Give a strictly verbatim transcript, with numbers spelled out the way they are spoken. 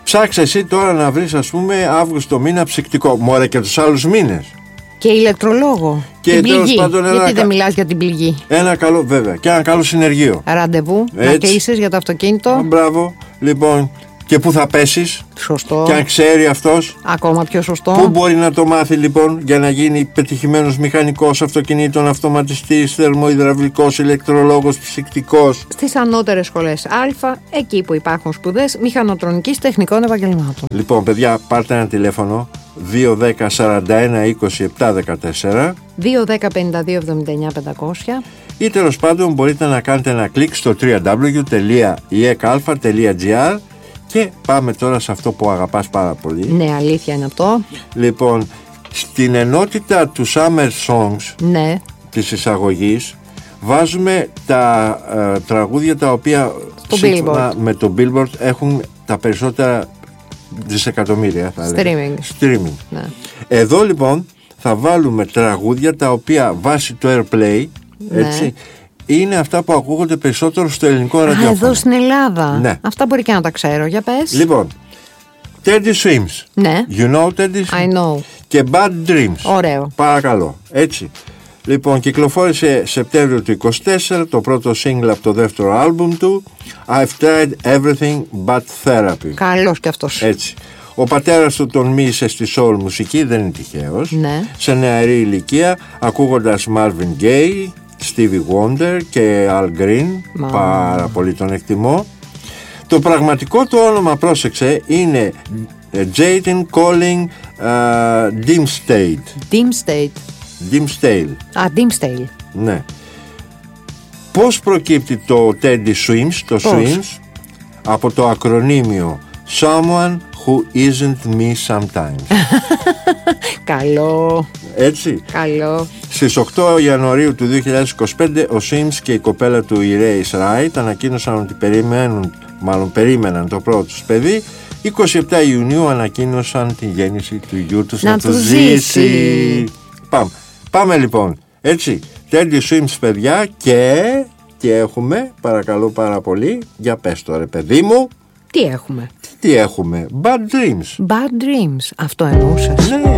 Ψάξε εσύ τώρα να βρεις, ας πούμε, Αύγουστο μήνα ψυκτικό. Μωρέ, και τους άλλους μήνες. Και ηλεκτρολόγο. Και την πληγή. Πάντων, ένα... Γιατί δεν μιλάς για την πληγή. Ένα καλό, βέβαια. Και ένα καλό συνεργείο. Ραντεβού. Έτσι. Να κλείσεις για το αυτοκίνητο. Α, μπράβο. Λοιπόν, και πού θα πέσεις. Σωστό. Και αν ξέρει αυτός. Ακόμα πιο σωστό. Πού μπορεί να το μάθει λοιπόν για να γίνει πετυχημένος μηχανικός αυτοκινήτων, αυτοματιστής, θερμοϊδραυλικός, ηλεκτρολόγος, ψυκτικός. Στις ανώτερες σχολές Α, εκεί που υπάρχουν σπουδές μηχανοτρονικής τεχνικών επαγγελμάτων. Λοιπόν, παιδιά, πάρτε ένα τηλέφωνο δύο δέκα σαράντα ένα είκοσι επτά δεκατέσσερα, δύο δέκα πενήντα δύο εβδομήντα εννιά πεντακόσια, ή τέλος πάντων μπορείτε να κάνετε ένα κλικ στο double-u double-u double-u τελεία ι ε κ α τελεία τζι άρ. Και πάμε τώρα σε αυτό που αγαπάς πάρα πολύ. Ναι, αλήθεια είναι αυτό. Λοιπόν, στην ενότητα του Summer Songs, ναι, της εισαγωγής, βάζουμε τα ε, τραγούδια τα οποία σύμφωνα με το Billboard έχουν τα περισσότερα δισεκατομμύρια, θα Streaming. Streaming. Ναι. Εδώ λοιπόν θα βάλουμε τραγούδια τα οποία βάσει το Airplay, ναι, έτσι, είναι αυτά που ακούγονται περισσότερο στο ελληνικό ραδιόφωνο. Α, εδώ στην Ελλάδα. Ναι. Αυτά μπορεί και να τα ξέρω. Για πες. Λοιπόν, Teddy Swims. Ναι. You know Teddy Swims. I know. Και Bad Dreams. Ωραίο. Παρακαλώ. Έτσι. Λοιπόν, κυκλοφόρησε Σεπτέμβριο του είκοσι τέσσερα το πρώτο single από το δεύτερο άλμπουμ του, I've tried everything but therapy. Καλός κι αυτός. Έτσι. Ο πατέρας του τον μίλησε στη soul μουσική, δεν είναι τυχαίος. Ναι. Σε νεαρή ηλικία, ακούγοντας Marvin Gaye, Stevie Wonder και Al Green. Μα. Πάρα πολύ τον εκτιμώ. Το πραγματικό του όνομα, πρόσεξε, είναι Jayden Colling uh, Dimsdale. Dimsdale. Dimsdale. Α, Dimsdale. Ναι. Πώς προκύπτει το Teddy Swims, το Πώς? Swims, από το ακρονίμιο Someone who isn't me sometimes. Καλό. Έτσι. Καλό. Στις οκτώ Ιανουαρίου του δύο χιλιάδες είκοσι πέντε ο Sims και η κοπέλα του η Ray Wright ανακοίνωσαν ότι περιμένουν, μάλλον περίμεναν το πρώτο τους παιδί. είκοσι επτά Ιουνίου ανακοίνωσαν την γέννηση του γιού τους να, να του ζήσει. ζήσει. Πάμε. Πάμε λοιπόν. Έτσι. Teddy Swims, παιδιά, και τι έχουμε, παρακαλώ πάρα πολύ, για πες το ρε παιδί μου. Τι έχουμε. Τι έχουμε. Bad Dreams. Bad Dreams. Αυτό εννοούσες. Ναι.